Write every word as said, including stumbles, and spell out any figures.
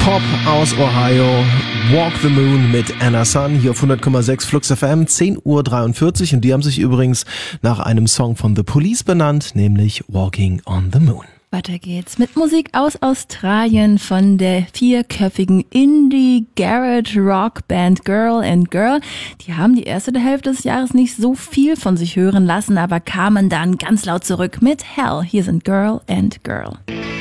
Pop aus Ohio, Walk the Moon mit Anna Sun, hier auf hundert Komma sechs Flux F M, zehn Uhr dreiundvierzig, und die haben sich übrigens nach einem Song von The Police benannt, nämlich Walking on the Moon. Weiter geht's mit Musik aus Australien von der vierköpfigen Indie-Garage-Rock-Band Girl and Girl. Die haben die erste Hälfte des Jahres nicht so viel von sich hören lassen, aber kamen dann ganz laut zurück mit Hell. Hier sind Girl and Girl.